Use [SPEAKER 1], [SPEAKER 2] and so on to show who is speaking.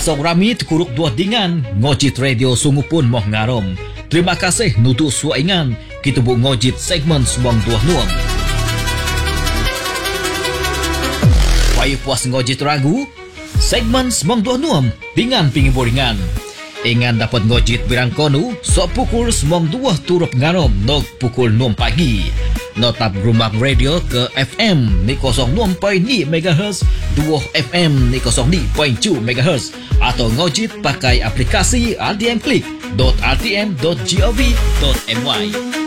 [SPEAKER 1] Pasok rami tukuruk dua dingan ngojit radio sungupun moh ngarom. Terima kasih nutu suaingan kita bu ngojit segmen semong dua nuam. Payu puas ngojit ragu segmen semong dua nuam dengan pingiburingan. Ingan dapat ngojit birang konu so pukul semong dua turup ngarom nog pukul 6 pagi. Notap Grumak Radio ke FM ni 06.2 MHz, 2 FM ni 02.2 MHz atau ngojit pakai aplikasi RTM Click.rtm.gov.my.